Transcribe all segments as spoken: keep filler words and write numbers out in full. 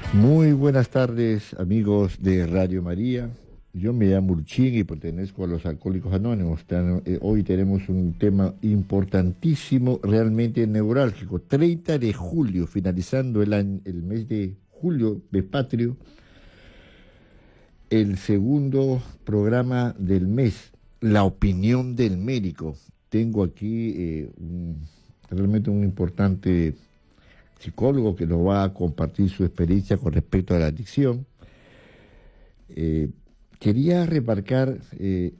Muy buenas tardes, amigos de Radio María. Yo me llamo Urchín y pertenezco a los Alcohólicos Anónimos. Hoy tenemos un tema importantísimo, realmente neurálgico. treinta de julio, finalizando el, año, el mes de julio de Patrio, el segundo programa del mes, la opinión del médico. Tengo aquí eh, un, realmente un importante psicólogo que nos va a compartir su experiencia con respecto a la adicción. Eh, quería remarcar eh,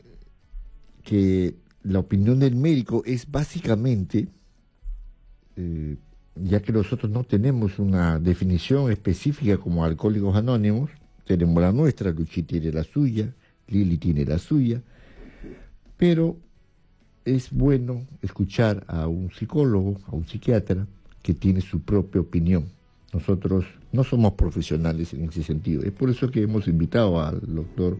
que la opinión del médico es básicamente, eh, ya que nosotros no tenemos una definición específica como Alcohólicos Anónimos, tenemos la nuestra, Luchi tiene la suya, Lili tiene la suya, pero es bueno escuchar a un psicólogo, a un psiquiatra, que tiene su propia opinión. Nosotros no somos profesionales en ese sentido. Es por eso que hemos invitado al doctor,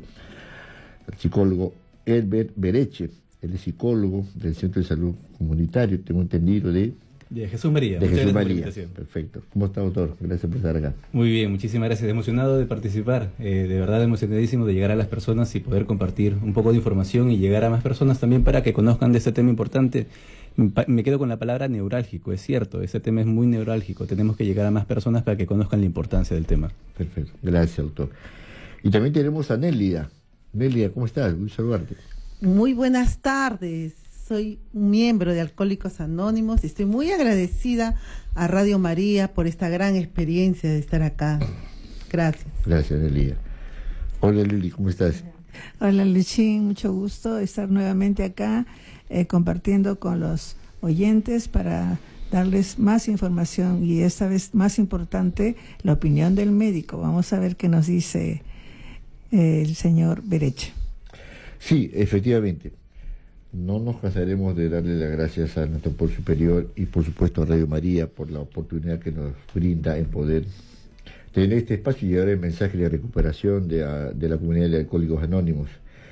al psicólogo Herbert Bereche. Él es psicólogo del Centro de Salud Comunitario, tengo entendido, de... De Jesús María. De Jesús María, perfecto. ¿Cómo está, doctor? Gracias por estar acá. Muy bien, muchísimas gracias. Emocionado de participar, eh, de verdad emocionadísimo de llegar a las personas y poder compartir un poco de información y llegar a más personas también para que conozcan de este tema importante. Me quedo con la palabra neurálgico, es cierto, ese tema es muy neurálgico, tenemos que llegar a más personas para que conozcan la importancia del tema. Perfecto, gracias, doctor. Y también tenemos a Nélida. Nélida, ¿cómo estás? Voy a saludarte. Muy buenas tardes, soy un miembro de Alcohólicos Anónimos y estoy muy agradecida a Radio María por esta gran experiencia de estar acá. Gracias. Gracias, Nélida. Hola, Lili, ¿cómo estás? Hola, Luchín, mucho gusto estar nuevamente acá. Eh, compartiendo con los oyentes para darles más información y esta vez más importante, la opinión del médico. Vamos a ver qué nos dice eh, el señor Bereche. Sí, efectivamente. No nos cansaremos de darle las gracias a nuestro Poder Superior y por supuesto a Radio María por la oportunidad que nos brinda en poder tener este espacio y llevar el mensaje de recuperación de, a, de la comunidad de Alcohólicos Anónimos,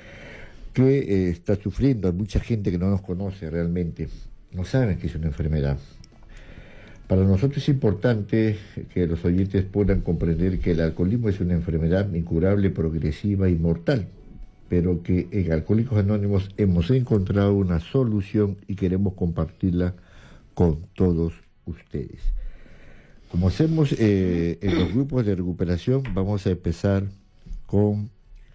que eh, está sufriendo. Hay mucha gente que no nos conoce realmente, no saben que es una enfermedad. Para nosotros es importante que los oyentes puedan comprender que el alcoholismo es una enfermedad incurable, progresiva y mortal, pero que en Alcohólicos Anónimos hemos encontrado una solución y queremos compartirla con todos ustedes. Como hacemos eh, en los grupos de recuperación, vamos a empezar con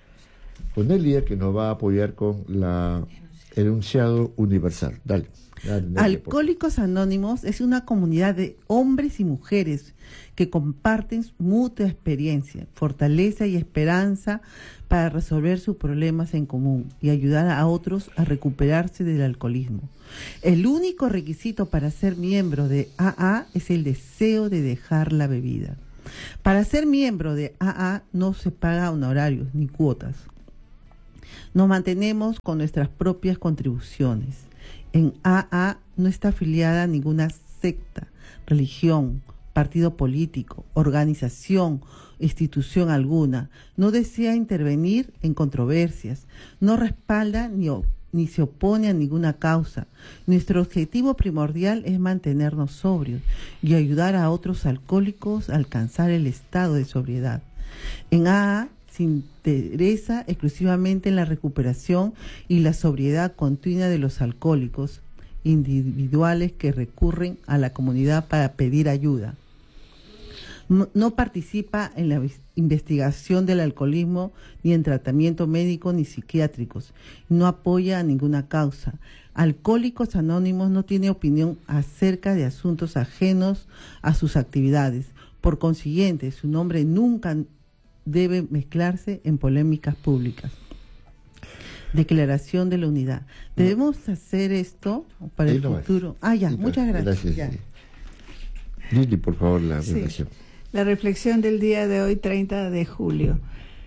con Nélida, que nos va a apoyar con la enunciado universal. Dale. dale, dale Alcohólicos Anónimos es una comunidad de hombres y mujeres que comparten mutua experiencia, fortaleza y esperanza para resolver sus problemas en común y ayudar a otros a recuperarse del alcoholismo. El único requisito para ser miembro de A A es el deseo de dejar la bebida. Para ser miembro de A A no se paga honorarios ni cuotas. Nos mantenemos con nuestras propias contribuciones. En A A no está afiliada a ninguna secta, religión, partido político, organización, institución alguna. No desea intervenir en controversias. No respalda ni, ni se opone a ninguna causa. Nuestro objetivo primordial es mantenernos sobrios y ayudar a otros alcohólicos a alcanzar el estado de sobriedad. En A A se interesa exclusivamente en la recuperación y la sobriedad continua de los alcohólicos individuales que recurren a la comunidad para pedir ayuda. No participa en la investigación del alcoholismo, ni en tratamiento médico ni psiquiátricos. No apoya a ninguna causa. Alcohólicos Anónimos no tiene opinión acerca de asuntos ajenos a sus actividades. Por consiguiente, su nombre nunca debe mezclarse en polémicas públicas. Declaración de la unidad. Debemos hacer esto para el futuro. Ah, ya, muchas gracias. Gracias. Lili, por favor, la reflexión. Sí. La reflexión del día de hoy, treinta de julio,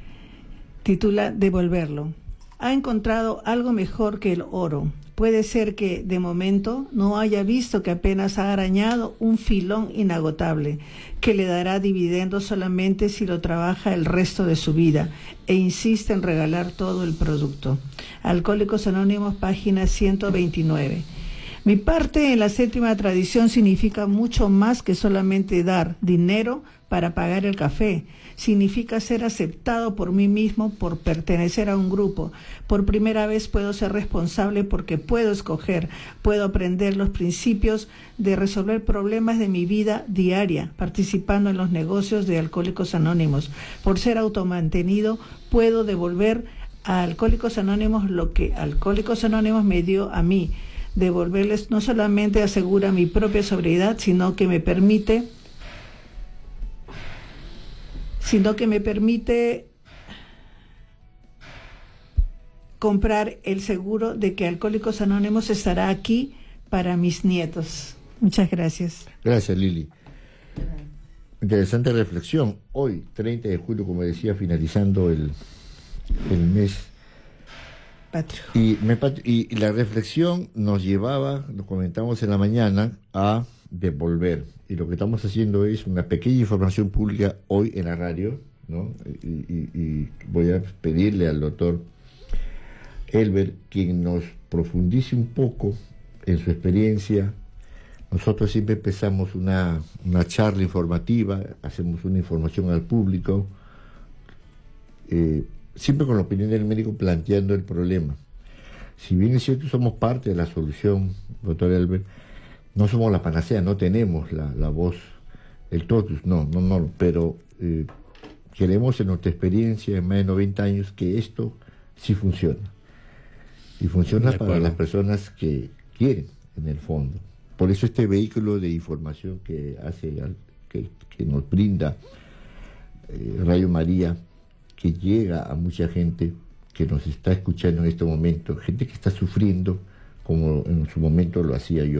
titula Devolverlo. Ha encontrado algo mejor que el oro. Puede ser que, de momento, no haya visto que apenas ha arañado un filón inagotable, que le dará dividendos solamente si lo trabaja el resto de su vida, e insiste en regalar todo el producto. Alcohólicos Anónimos, página ciento veintinueve. Mi parte en la séptima tradición significa mucho más que solamente dar dinero para pagar el café. Significa ser aceptado por mí mismo, por pertenecer a un grupo. Por primera vez puedo ser responsable porque puedo escoger, puedo aprender los principios de resolver problemas de mi vida diaria, participando en los negocios de Alcohólicos Anónimos. Por ser automantenido, puedo devolver a Alcohólicos Anónimos lo que Alcohólicos Anónimos me dio a mí. Devolverles no solamente asegura mi propia sobriedad, sino que me permite, sino que me permite comprar el seguro de que Alcohólicos Anónimos estará aquí para mis nietos. Muchas gracias. Gracias, Lili. Interesante reflexión. Hoy, treinta de julio, como decía, finalizando el, el mes Patrio. Y, me, y la reflexión nos llevaba, lo comentamos en la mañana, a devolver. Y lo que estamos haciendo es una pequeña información pública hoy en la radio, ¿no? Y, y, y voy a pedirle al doctor Elber quien nos profundice un poco en su experiencia. Nosotros siempre empezamos una, una charla informativa, hacemos una información al público, eh, siempre con la opinión del médico planteando el problema. Si bien es cierto, somos parte de la solución, doctor Elber, no somos la panacea, no tenemos la, la voz, el totus, no, no, no, pero eh, queremos en nuestra experiencia en más de noventa años que esto sí funciona. Y funciona para las personas que quieren, en el fondo. Por eso este vehículo de información que hace, que, que nos brinda eh, Radio María, que llega a mucha gente que nos está escuchando en este momento, gente que está sufriendo como en su momento lo hacía yo.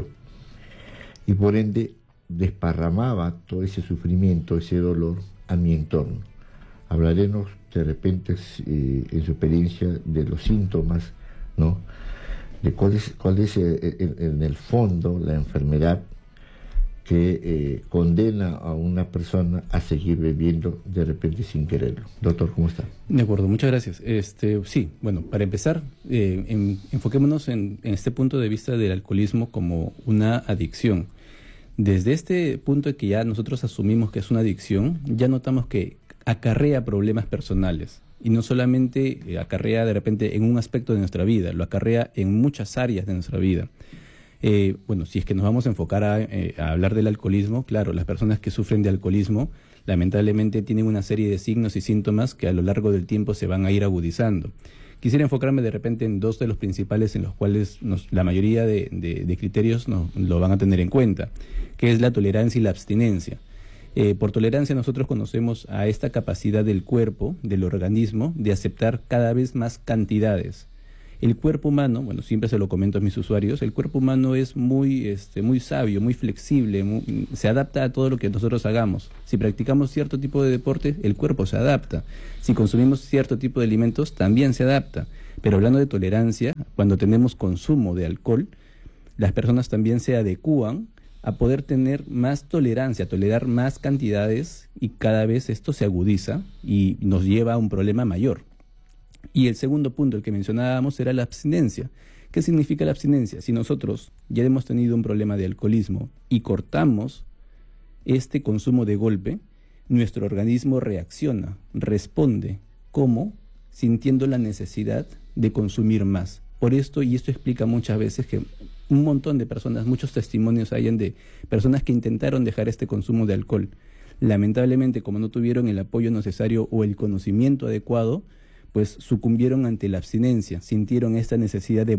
Y por ende desparramaba todo ese sufrimiento, ese dolor a mi entorno. Hablaremos de repente eh, en su experiencia de los síntomas, ¿no? De cuál es, cuál es eh, en, en el fondo la enfermedad que eh, condena a una persona a seguir bebiendo de repente sin quererlo. Doctor, ¿cómo está? De acuerdo, muchas gracias. Este, sí, bueno, para empezar, eh, en, enfoquémonos en, en este punto de vista del alcoholismo como una adicción. Desde este punto de que ya nosotros asumimos que es una adicción, ya notamos que acarrea problemas personales. Y no solamente eh, acarrea de repente en un aspecto de nuestra vida, lo acarrea en muchas áreas de nuestra vida. Eh, bueno, si es que nos vamos a enfocar a, eh, a hablar del alcoholismo, claro, las personas que sufren de alcoholismo lamentablemente tienen una serie de signos y síntomas que a lo largo del tiempo se van a ir agudizando. Quisiera enfocarme de repente en dos de los principales en los cuales nos, la mayoría de, de, de criterios nos, lo van a tener en cuenta, que es la tolerancia y la abstinencia. Eh, por tolerancia nosotros conocemos a esta capacidad del cuerpo, del organismo, de aceptar cada vez más cantidades. El cuerpo humano, bueno, siempre se lo comento a mis usuarios, el cuerpo humano es muy, este, muy sabio, muy flexible, muy, se adapta a todo lo que nosotros hagamos. Si practicamos cierto tipo de deporte, el cuerpo se adapta. Si consumimos cierto tipo de alimentos, también se adapta. Pero hablando de tolerancia, cuando tenemos consumo de alcohol, las personas también se adecúan a poder tener más tolerancia, a tolerar más cantidades, y cada vez esto se agudiza y nos lleva a un problema mayor. Y el segundo punto, el que mencionábamos, era la abstinencia. ¿Qué significa la abstinencia? Si nosotros ya hemos tenido un problema de alcoholismo y cortamos este consumo de golpe, nuestro organismo reacciona, responde. ¿Cómo? Sintiendo la necesidad de consumir más. Por esto, y esto explica muchas veces que un montón de personas, muchos testimonios hayan de personas que intentaron dejar este consumo de alcohol. Lamentablemente, como no tuvieron el apoyo necesario o el conocimiento adecuado, pues sucumbieron ante la abstinencia, sintieron esta necesidad de